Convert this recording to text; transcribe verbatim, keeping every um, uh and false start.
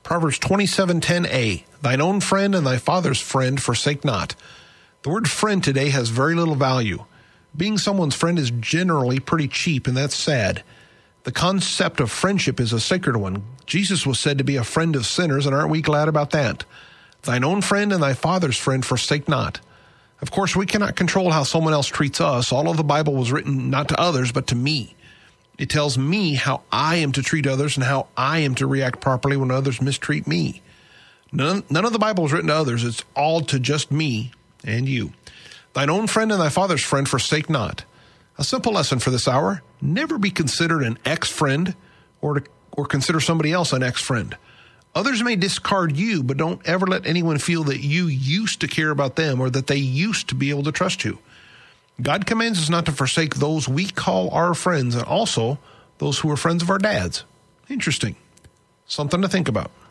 Proverbs twenty-seven ten a, thine own friend and thy father's friend forsake not. The word friend today has very little value. Being someone's friend is generally pretty cheap, and that's sad. The concept of friendship is a sacred one. Jesus was said to be a friend of sinners, and aren't we glad about that? Thine own friend and thy father's friend forsake not. Of course, we cannot control how someone else treats us. All of the Bible was written not to others, but to me. It tells me how I am to treat others and how I am to react properly when others mistreat me. None, none of the Bible is written to others. It's all to just me and you. Thine own friend and thy father's friend forsake not. A simple lesson for this hour: never be considered an ex-friend or to, or consider somebody else an ex-friend. Others may discard you, but don't ever let anyone feel that you used to care about them or that they used to be able to trust you. God commands us not to forsake those we call our friends, and also those who are friends of our dads. Interesting. Something to think about.